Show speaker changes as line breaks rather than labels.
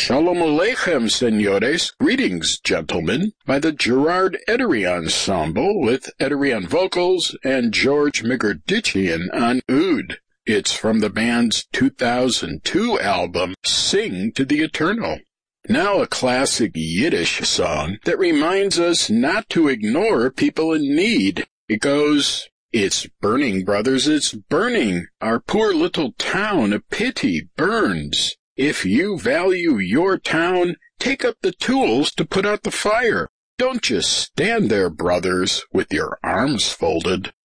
Shalom Aleichem, senores. Greetings, gentlemen, by the Gerard Edery Ensemble with Edery on vocals and George Migrdichian on oud. It's from the band's 2002 album, Sing to the Eternal. Now a classic Yiddish song that reminds us not to ignore people in need. It goes, "It's burning, brothers, it's burning. Our poor little town, a pity, burns. If you value your town, take up the tools to put out the fire. Don't just stand there, brothers, with your arms folded."